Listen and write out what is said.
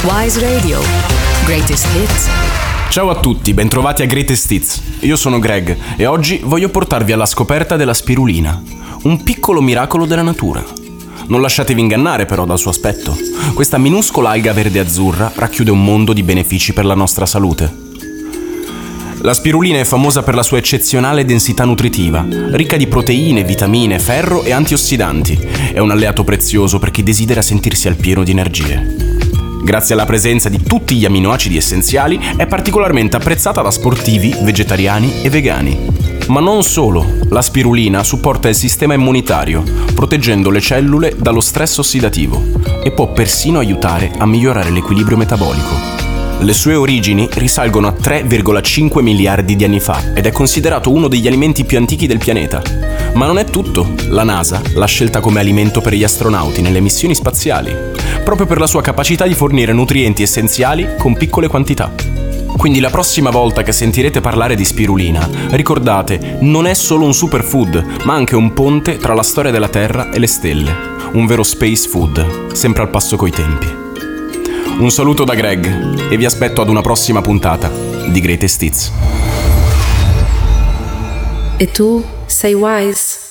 Wise Radio. Greatest Hits. Ciao a tutti, bentrovati a Greatest Hits. Io sono Greg e oggi voglio portarvi alla scoperta della spirulina, un piccolo miracolo della natura. Non lasciatevi ingannare però dal suo aspetto. Questa minuscola alga verde-azzurra racchiude un mondo di benefici per la nostra salute. La spirulina è famosa per la sua eccezionale densità nutritiva, ricca di proteine, vitamine, ferro e antiossidanti. È un alleato prezioso per chi desidera sentirsi al pieno di energie. Grazie alla presenza di tutti gli aminoacidi essenziali, è particolarmente apprezzata da sportivi, vegetariani e vegani. Ma non solo, la spirulina supporta il sistema immunitario, proteggendo le cellule dallo stress ossidativo e può persino aiutare a migliorare l'equilibrio metabolico. Le sue origini risalgono a 3,5 miliardi di anni fa ed è considerato uno degli alimenti più antichi del pianeta. Ma non è tutto. La NASA l'ha scelta come alimento per gli astronauti nelle missioni spaziali, proprio per la sua capacità di fornire nutrienti essenziali con piccole quantità. Quindi la prossima volta che sentirete parlare di spirulina, ricordate, non è solo un superfood, ma anche un ponte tra la storia della Terra e le stelle. Un vero space food, sempre al passo coi tempi. Un saluto da Greg e vi aspetto ad una prossima puntata di Greatest Hits. E tu sei wise?